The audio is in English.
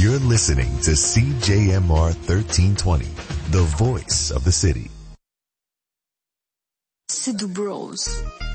You're listening to CJMR 1320, the voice of the city. Sidhu Bros.